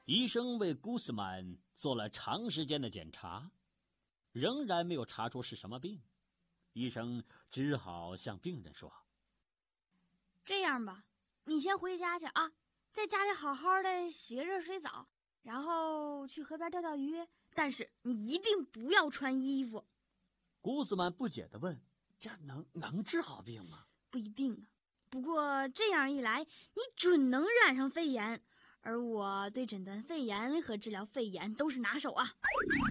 医生为古斯曼做了长时间的检查，仍然没有查出是什么病。医生只好向病人说： 这样吧，你先回家去啊，在家里好好的洗个热水澡，然后去河边钓钓鱼，但是你一定不要穿衣服。 古斯曼不解地问：这能治好病吗？ 不一定啊，不过这样一来，你准能染上肺炎，而我对诊断肺炎和治疗肺炎都是拿手啊。